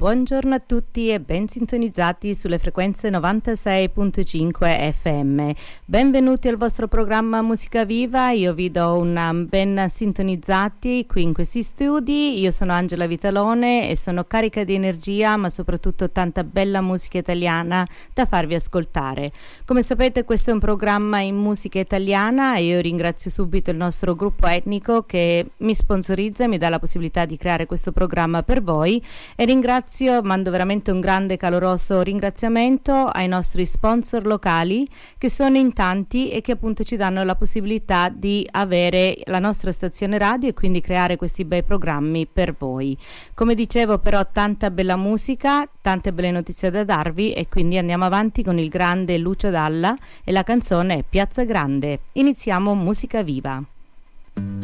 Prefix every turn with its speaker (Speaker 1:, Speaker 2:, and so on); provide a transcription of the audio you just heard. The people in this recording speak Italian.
Speaker 1: buongiorno a tutti e ben sintonizzati sulle frequenze 96.5 FM. Benvenuti al vostro programma Musica Viva, io vi do un ben sintonizzati qui in questi studi. Io sono Angela Vitalone e sono carica di energia, ma soprattutto tanta bella musica italiana da farvi ascoltare. Come sapete, questo è un programma in musica italiana e io ringrazio subito il nostro gruppo etnico che mi sponsorizza e mi dà la possibilità di creare questo programma per voi, e mando veramente un grande caloroso ringraziamento ai nostri sponsor locali, che sono in tanti e che appunto ci danno la possibilità di avere la nostra stazione radio e quindi creare questi bei programmi per voi. Come dicevo, però, tanta bella musica, tante belle notizie da darvi, e quindi andiamo avanti con il grande Lucio Dalla e la canzone è Piazza Grande. Iniziamo Musica Viva.